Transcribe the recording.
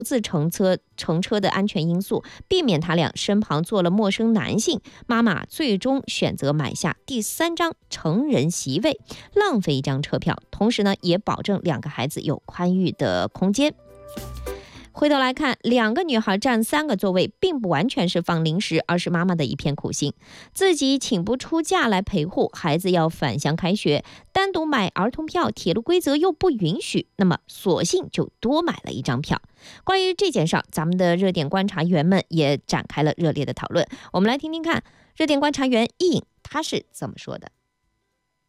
自乘车的安全因素，避免他俩身旁坐了陌生男性，妈妈最终选择买下第3张成人席位，浪费1张车票，同时呢，也保证2个孩子有宽裕的空间。回头来看，2个女孩占3个座位，并不完全是放零食，而是妈妈的一片苦心。自己请不出假来陪护，孩子要返乡开学，单独买儿童票，铁路规则又不允许，那么索性就多买了1张票。关于这件事，咱们的热点观察员们也展开了热烈的讨论。我们来听听看，热点观察员易颖他是怎么说的。